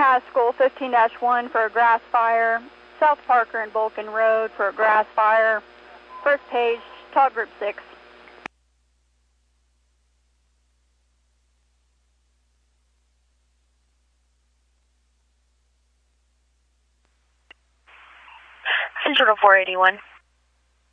Haskell 15-1 for a grass fire. South Parker and Vulcan Road for a grass fire. First page, talk group 6. Central 481.